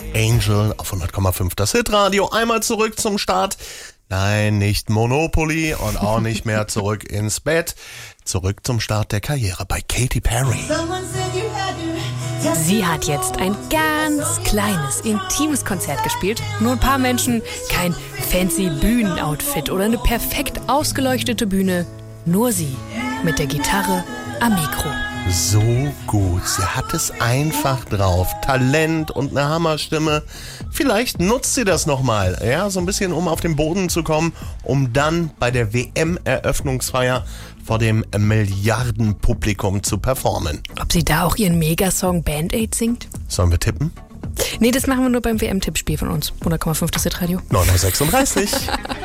Angel auf 100,5 das Hitradio. Einmal zurück zum Start. Nein, nicht Monopoly und auch nicht mehr zurück ins Bett. Zurück zum Start der Karriere bei Katy Perry. Sie hat jetzt ein ganz kleines, intimes Konzert gespielt. Nur ein paar Menschen, kein fancy Bühnenoutfit oder eine perfekt ausgeleuchtete Bühne. Nur sie mit der Gitarre am Mikro. So gut, sie hat es einfach drauf. Talent und eine Hammerstimme. Vielleicht nutzt sie das nochmal, ja, so ein bisschen, um auf den Boden zu kommen, um dann bei der WM-Eröffnungsfeier vor dem Milliardenpublikum zu performen. Ob sie da auch ihren Megasong Band-Aid singt? Sollen wir tippen? Nee, das machen wir nur beim WM-Tippspiel von uns. 100,5 das Hitradio. 9:36 Uhr.